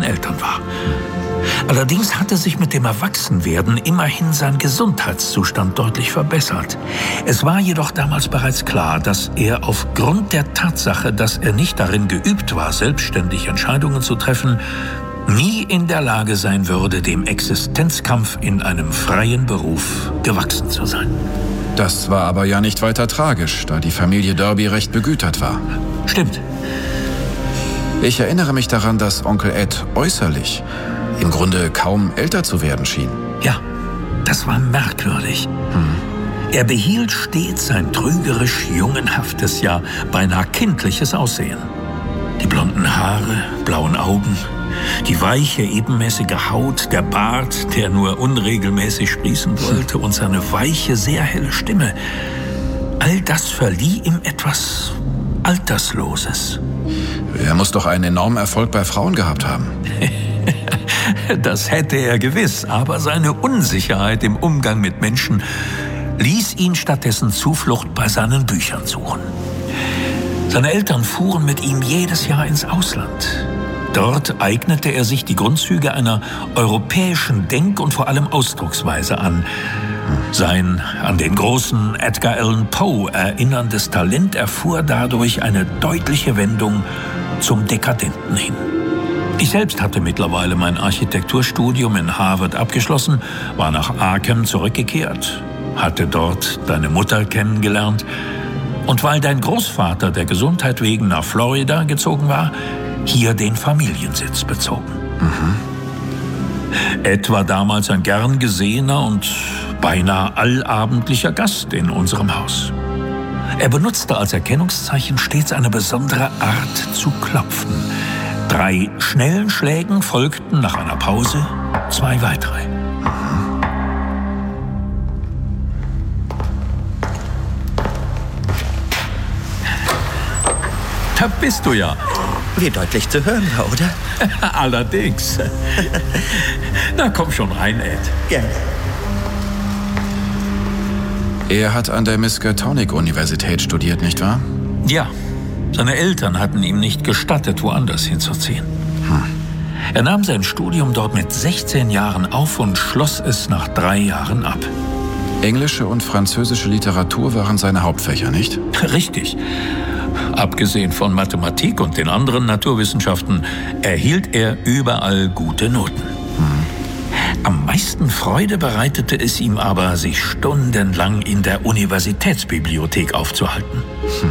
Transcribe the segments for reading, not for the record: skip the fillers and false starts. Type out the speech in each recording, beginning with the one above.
den Eltern war. Allerdings hatte sich mit dem Erwachsenwerden immerhin sein Gesundheitszustand deutlich verbessert. Es war jedoch damals bereits klar, dass er aufgrund der Tatsache, dass er nicht darin geübt war, selbstständig Entscheidungen zu treffen, nie in der Lage sein würde, dem Existenzkampf in einem freien Beruf gewachsen zu sein. Das war aber ja nicht weiter tragisch, da die Familie Derby recht begütert war. Stimmt. Ich erinnere mich daran, dass Onkel Ed äußerlich im Grunde kaum älter zu werden schien. Ja, das war merkwürdig. Er behielt stets sein trügerisch jungenhaftes, ja beinahe kindliches Aussehen. Die blonden Haare, blauen Augen, die weiche, ebenmäßige Haut, der Bart, der nur unregelmäßig sprießen wollte, und seine weiche, sehr helle Stimme. All das verlieh ihm etwas Altersloses. Er muss doch einen enormen Erfolg bei Frauen gehabt haben. Das hätte er gewiss, aber seine Unsicherheit im Umgang mit Menschen ließ ihn stattdessen Zuflucht bei seinen Büchern suchen. Seine Eltern fuhren mit ihm jedes Jahr ins Ausland. Dort eignete er sich die Grundzüge einer europäischen Denk- und vor allem Ausdrucksweise an. Sein an den großen Edgar Allan Poe erinnerndes Talent erfuhr dadurch eine deutliche Wendung zum Dekadenten hin. Ich selbst hatte mittlerweile mein Architekturstudium in Harvard abgeschlossen, war nach Arkham zurückgekehrt, hatte dort deine Mutter kennengelernt und weil dein Großvater der Gesundheit wegen nach Florida gezogen war, hier den Familiensitz bezogen. Ed war damals ein gern gesehener und beinahe allabendlicher Gast in unserem Haus. Er benutzte als Erkennungszeichen stets eine besondere Art zu klopfen. 3 schnellen Schlägen folgten nach einer Pause 2 weitere. Da bist du ja. Wie deutlich zu hören war, oder? Allerdings. Na komm schon rein, Ed. Gerne. Er hat an der Miskatonic-Universität studiert, nicht wahr? Ja, seine Eltern hatten ihm nicht gestattet, woanders hinzuziehen. Er nahm sein Studium dort mit 16 Jahren auf und schloss es nach 3 Jahren ab. Englische und französische Literatur waren seine Hauptfächer, nicht? Richtig. Abgesehen von Mathematik und den anderen Naturwissenschaften erhielt er überall gute Noten. Am meisten Freude bereitete es ihm aber, sich stundenlang in der Universitätsbibliothek aufzuhalten.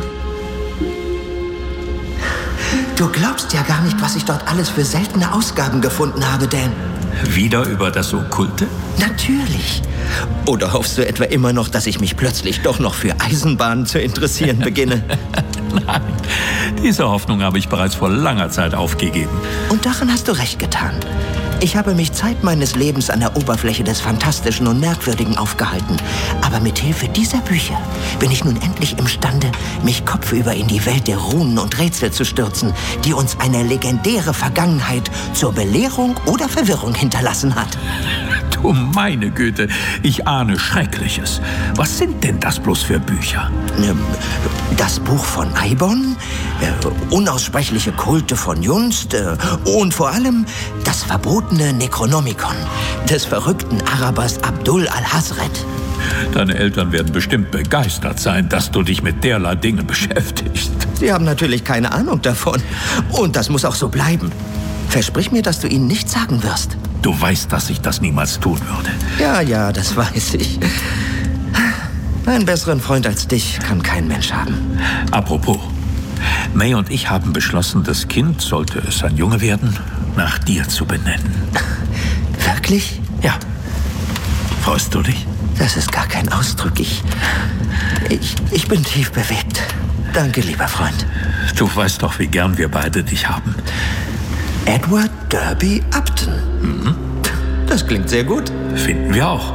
Du glaubst ja gar nicht, was ich dort alles für seltene Ausgaben gefunden habe, Dan. Wieder über das Okkulte? Natürlich. Oder hoffst du etwa immer noch, dass ich mich plötzlich doch noch für Eisenbahnen zu interessieren beginne? Nein, diese Hoffnung habe ich bereits vor langer Zeit aufgegeben. Und daran hast du recht getan. Ich habe mich Zeit meines Lebens an der Oberfläche des Fantastischen und Merkwürdigen aufgehalten. Aber mit Hilfe dieser Bücher bin ich nun endlich imstande, mich kopfüber in die Welt der Runen und Rätsel zu stürzen, die uns eine legendäre Vergangenheit zur Belehrung oder Verwirrung hinterlassen hat. Du meine Güte, ich ahne Schreckliches. Was sind denn das bloß für Bücher? Das Buch von Eibon, unaussprechliche Kulte von Junst und vor allem das verbotene Necronomicon des verrückten Arabers Abdul al-Hazred. Deine Eltern werden bestimmt begeistert sein, dass du dich mit derlei Dingen beschäftigst. Sie haben natürlich keine Ahnung davon. Und das muss auch so bleiben. Versprich mir, dass du ihnen nichts sagen wirst. Du weißt, dass ich das niemals tun würde. Ja, das weiß ich. Einen besseren Freund als dich kann kein Mensch haben. Apropos, May und ich haben beschlossen, das Kind, sollte es ein Junge werden, nach dir zu benennen. Wirklich? Ja. Freust du dich? Das ist gar kein Ausdruck. Ich bin tief bewegt. Danke, lieber Freund. Du weißt doch, wie gern wir beide dich haben. Edward Derby Upton. Das klingt sehr gut. Finden wir auch.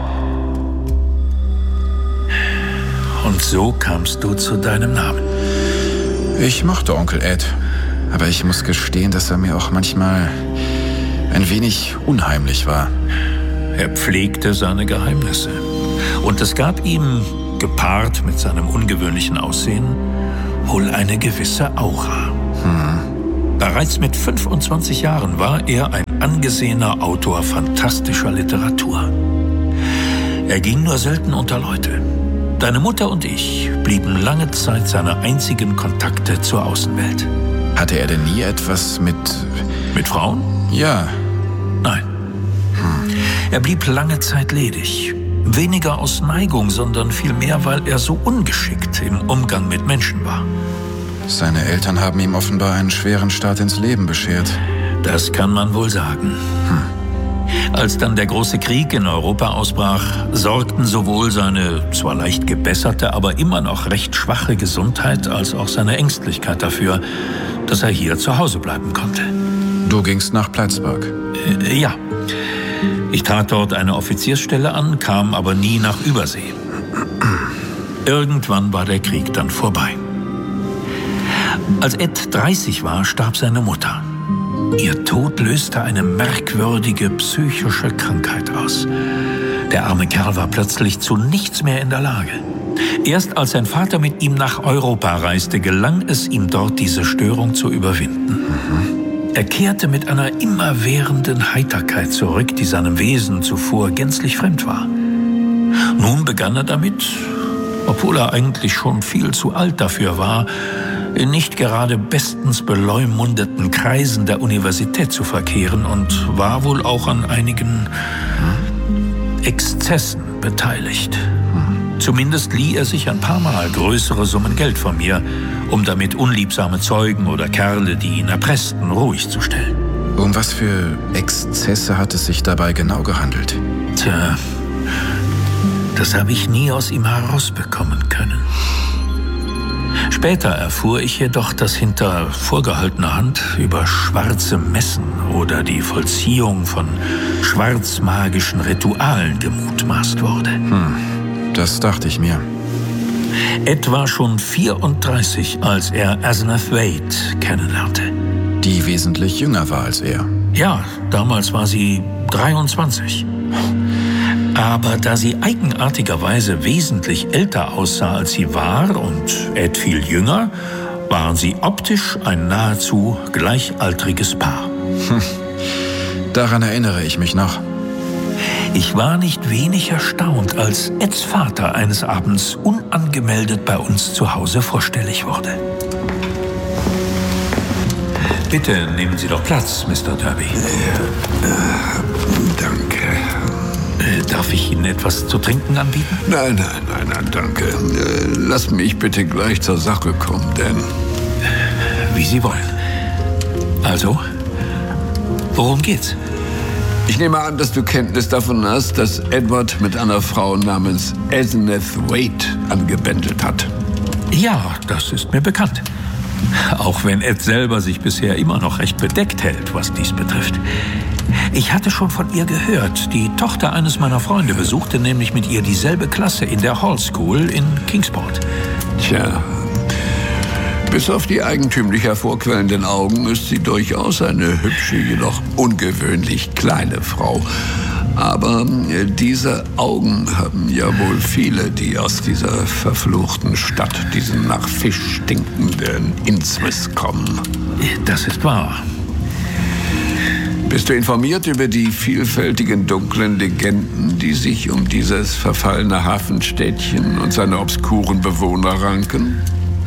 Und so kamst du zu deinem Namen. Ich mochte Onkel Ed, aber ich muss gestehen, dass er mir auch manchmal ein wenig unheimlich war. Er pflegte seine Geheimnisse. Und es gab ihm, gepaart mit seinem ungewöhnlichen Aussehen, wohl eine gewisse Aura. Bereits mit 25 Jahren war er ein angesehener Autor fantastischer Literatur. Er ging nur selten unter Leute. Deine Mutter und ich blieben lange Zeit seine einzigen Kontakte zur Außenwelt. Hatte er denn nie etwas mit... Mit Frauen? Ja. Nein. Er blieb lange Zeit ledig. Weniger aus Neigung, sondern vielmehr, weil er so ungeschickt im Umgang mit Menschen war. Seine Eltern haben ihm offenbar einen schweren Start ins Leben beschert. Das kann man wohl sagen. Als dann der große Krieg in Europa ausbrach, sorgten sowohl seine zwar leicht gebesserte, aber immer noch recht schwache Gesundheit als auch seine Ängstlichkeit dafür, dass er hier zu Hause bleiben konnte. Du gingst nach Plattsburgh? Ja. Ich trat dort eine Offiziersstelle an, kam aber nie nach Übersee. Irgendwann war der Krieg dann vorbei. Als Ed 30 war, starb seine Mutter. Ihr Tod löste eine merkwürdige psychische Krankheit aus. Der arme Kerl war plötzlich zu nichts mehr in der Lage. Erst als sein Vater mit ihm nach Europa reiste, gelang es ihm dort, diese Störung zu überwinden. Er kehrte mit einer immerwährenden Heiterkeit zurück, die seinem Wesen zuvor gänzlich fremd war. Nun begann er damit, obwohl er eigentlich schon viel zu alt dafür war, in nicht gerade bestens beleumundeten Kreisen der Universität zu verkehren und war wohl auch an einigen Exzessen beteiligt. Zumindest lieh er sich ein paar Mal größere Summen Geld von mir, um damit unliebsame Zeugen oder Kerle, die ihn erpressten, ruhig zu stellen. Um was für Exzesse hat es sich dabei genau gehandelt? Tja, das habe ich nie aus ihm herausbekommen können. Später erfuhr ich jedoch, dass hinter vorgehaltener Hand über schwarze Messen oder die Vollziehung von schwarzmagischen Ritualen gemutmaßt wurde. Das dachte ich mir. Ed war schon 34, als er Asenath Wade kennenlernte. Die wesentlich jünger war als er. Ja, damals war sie 23. Aber da sie eigenartigerweise wesentlich älter aussah, als sie war, und Ed viel jünger, waren sie optisch ein nahezu gleichaltriges Paar. Daran erinnere ich mich noch. Ich war nicht wenig erstaunt, als Eds Vater eines Abends unangemeldet bei uns zu Hause vorstellig wurde. Bitte nehmen Sie doch Platz, Mr. Derby. Danke. Darf ich Ihnen etwas zu trinken anbieten? Nein, danke. Lass mich bitte gleich zur Sache kommen, denn... Wie Sie wollen. Also, worum geht's? Ich nehme an, dass du Kenntnis davon hast, dass Edward mit einer Frau namens Asenath Wade angebändelt hat. Ja, das ist mir bekannt. Auch wenn Ed selber sich bisher immer noch recht bedeckt hält, was dies betrifft. Ich hatte schon von ihr gehört. Die Tochter eines meiner Freunde besuchte nämlich mit ihr dieselbe Klasse in der Hall School in Kingsport. Tja, bis auf die eigentümlich hervorquellenden Augen ist sie durchaus eine hübsche, jedoch ungewöhnlich kleine Frau. Aber diese Augen haben ja wohl viele, die aus dieser verfluchten Stadt, diesen nach Fisch stinkenden Innsmouth kommen. Das ist wahr. Bist du informiert über die vielfältigen dunklen Legenden, die sich um dieses verfallene Hafenstädtchen und seine obskuren Bewohner ranken?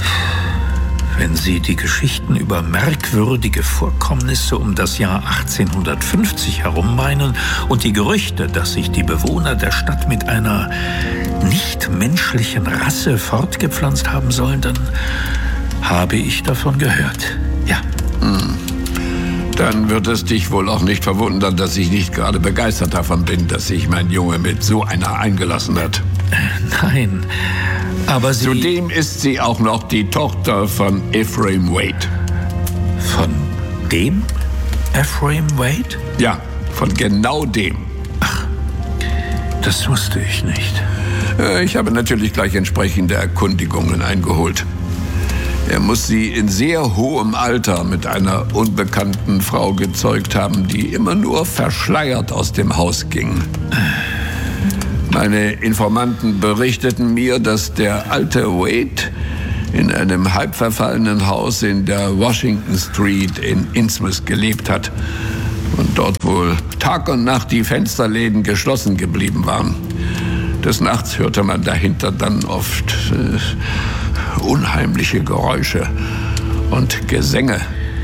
Wenn Sie die Geschichten über merkwürdige Vorkommnisse um das Jahr 1850 herum meinen und die Gerüchte, dass sich die Bewohner der Stadt mit einer nichtmenschlichen Rasse fortgepflanzt haben sollen, dann habe ich davon gehört. Ja. Dann wird es dich wohl auch nicht verwundern, dass ich nicht gerade begeistert davon bin, dass sich mein Junge mit so einer eingelassen hat. Nein, aber sie... Zudem ist sie auch noch die Tochter von Ephraim Wade. Von dem? Ephraim Wade? Ja, von genau dem. Ach, das wusste ich nicht. Ich habe natürlich gleich entsprechende Erkundigungen eingeholt. Er muss sie in sehr hohem Alter mit einer unbekannten Frau gezeugt haben, die immer nur verschleiert aus dem Haus ging. Meine Informanten berichteten mir, dass der alte Wade in einem halb verfallenen Haus in der Washington Street in Innsmouth gelebt hat. Und dort wohl Tag und Nacht die Fensterläden geschlossen geblieben waren. Des Nachts hörte man dahinter dann oft unheimliche Geräusche und Gesänge.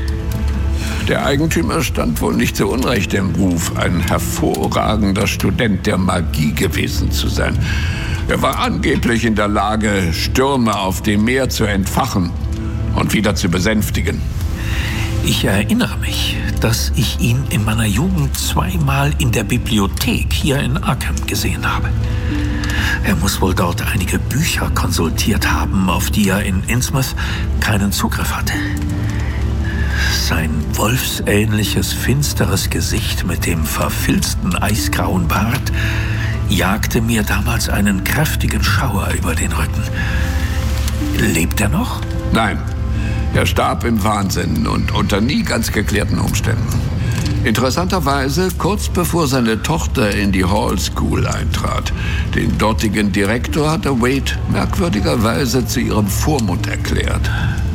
Der Eigentümer stand wohl nicht zu Unrecht im Ruf, ein hervorragender Student der Magie gewesen zu sein. Er war angeblich in der Lage, Stürme auf dem Meer zu entfachen und wieder zu besänftigen. Ich erinnere mich, dass ich ihn in meiner Jugend zweimal in der Bibliothek hier in Arkham gesehen habe. Er muss wohl dort einige Bücher konsultiert haben, auf die er in Innsmouth keinen Zugriff hatte. Sein wolfsähnliches, finsteres Gesicht mit dem verfilzten, eisgrauen Bart jagte mir damals einen kräftigen Schauer über den Rücken. Lebt er noch? Nein. Er starb im Wahnsinn und unter nie ganz geklärten Umständen. Interessanterweise kurz bevor seine Tochter in die Hall School eintrat. Den dortigen Direktor hatte Wade merkwürdigerweise zu ihrem Vormund erklärt.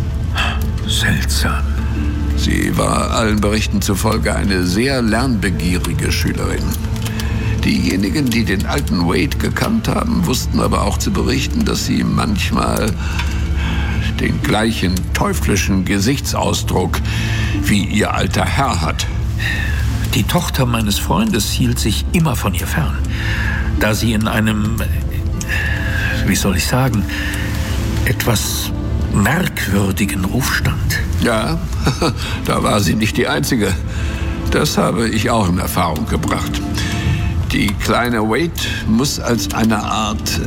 Seltsam. Sie war allen Berichten zufolge eine sehr lernbegierige Schülerin. Diejenigen, die den alten Wade gekannt haben, wussten aber auch zu berichten, dass sie manchmal den gleichen teuflischen Gesichtsausdruck wie ihr alter Herr hat. Die Tochter meines Freundes hielt sich immer von ihr fern, da sie in einem, wie soll ich sagen, etwas merkwürdigen Ruf stand. Ja, da war sie nicht die Einzige. Das habe ich auch in Erfahrung gebracht. Die kleine Wade muss als eine Art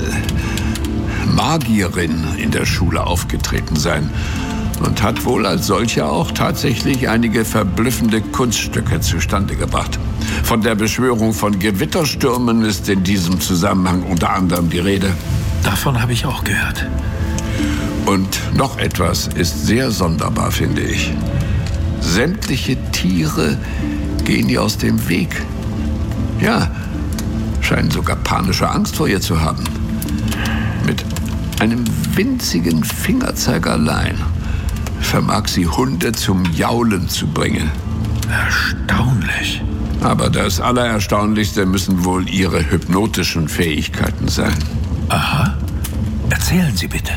Magierin in der Schule aufgetreten sein und hat wohl als solche auch tatsächlich einige verblüffende Kunststücke zustande gebracht. Von der Beschwörung von Gewitterstürmen ist in diesem Zusammenhang unter anderem die Rede. Davon habe ich auch gehört. Und noch etwas ist sehr sonderbar, finde ich. Sämtliche Tiere gehen ihr aus dem Weg. Ja, scheinen sogar panische Angst vor ihr zu haben. Mit einem winzigen Fingerzeig allein vermag sie Hunde zum Jaulen zu bringen. Erstaunlich. Aber das Allererstaunlichste müssen wohl ihre hypnotischen Fähigkeiten sein. Aha. Erzählen Sie bitte.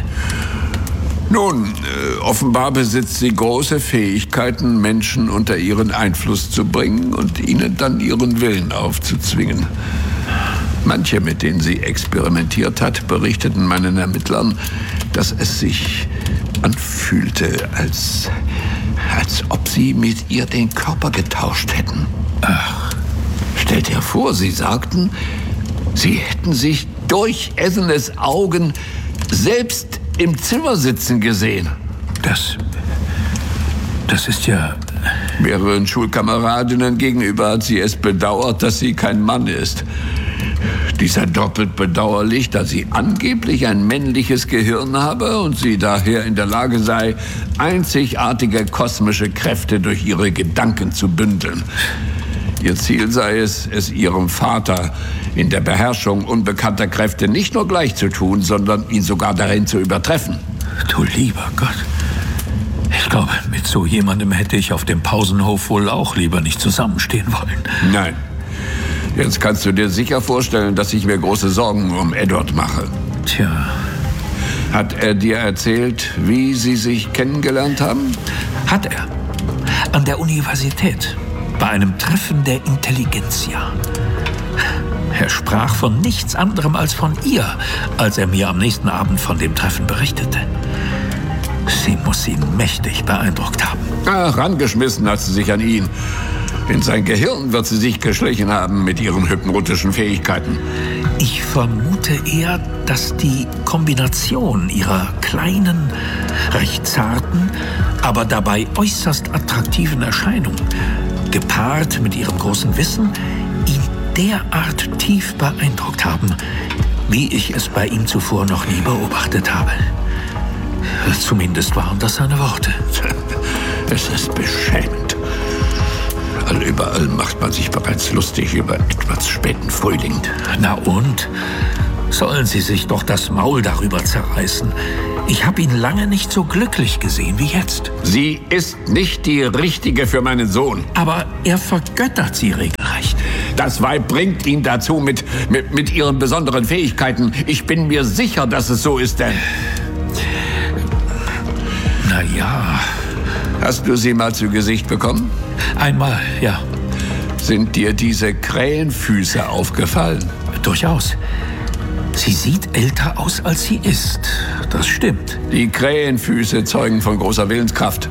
Nun, offenbar besitzt sie große Fähigkeiten, Menschen unter ihren Einfluss zu bringen und ihnen dann ihren Willen aufzuzwingen. Manche, mit denen sie experimentiert hat, berichteten meinen Ermittlern, dass es sich anfühlte, als ob sie mit ihr den Körper getauscht hätten. Ach. Stellt dir vor, sie sagten, sie hätten sich durch Essenes Augen selbst im Zimmer sitzen gesehen. Das ist ja... Mehreren Schulkameradinnen gegenüber hat sie es bedauert, dass sie kein Mann ist. Dies sei doppelt bedauerlich, da sie angeblich ein männliches Gehirn habe und sie daher in der Lage sei, einzigartige kosmische Kräfte durch ihre Gedanken zu bündeln. Ihr Ziel sei es, ihrem Vater in der Beherrschung unbekannter Kräfte nicht nur gleich zu tun, sondern ihn sogar darin zu übertreffen. Du lieber Gott. Ich glaube, mit so jemandem hätte ich auf dem Pausenhof wohl auch lieber nicht zusammenstehen wollen. Nein. Jetzt kannst du dir sicher vorstellen, dass ich mir große Sorgen um Edward mache. Tja. Hat er dir erzählt, wie sie sich kennengelernt haben? Hat er. An der Universität. Bei einem Treffen der Intelligenzia. Er sprach von nichts anderem als von ihr, als er mir am nächsten Abend von dem Treffen berichtete. Sie muss ihn mächtig beeindruckt haben. Ach, rangeschmissen hat sie sich an ihn. In sein Gehirn wird sie sich geschlichen haben mit ihren hypnotischen Fähigkeiten. Ich vermute eher, dass die Kombination ihrer kleinen, recht zarten, aber dabei äußerst attraktiven Erscheinung, gepaart mit ihrem großen Wissen, ihn derart tief beeindruckt haben, wie ich es bei ihm zuvor noch nie beobachtet habe. Zumindest waren das seine Worte. Es ist beschämend. Überall macht man sich bereits lustig über Edwards späten Frühling. Na und? Sollen Sie sich doch das Maul darüber zerreißen. Ich habe ihn lange nicht so glücklich gesehen wie jetzt. Sie ist nicht die Richtige für meinen Sohn. Aber er vergöttert sie regelrecht. Das Weib bringt ihn dazu mit ihren besonderen Fähigkeiten. Ich bin mir sicher, dass es so ist, denn... Na ja. Hast du sie mal zu Gesicht bekommen? Einmal, ja. Sind dir diese Krähenfüße aufgefallen? Durchaus. Sie sieht älter aus, als sie ist. Das stimmt. Die Krähenfüße zeugen von großer Willenskraft.